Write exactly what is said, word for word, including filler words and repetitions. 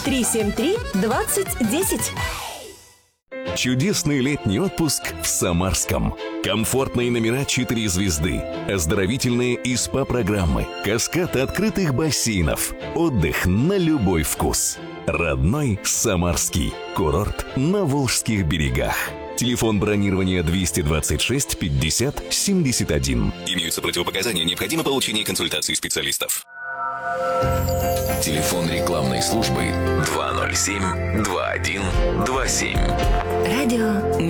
три семь три двадцать десять. Чудесный летний отпуск в Самарском. Комфортные номера четыре звезды, оздоровительные и СПА-программы, каскад открытых бассейнов, отдых на любой вкус. Родной Самарский курорт на Волжских берегах. Телефон бронирования двести двадцать шесть пятьдесят семьдесят один. Имеются противопоказания, необходимо получение консультации специалистов. Телефон рекламной службы два ноль семь два один два семь. Радио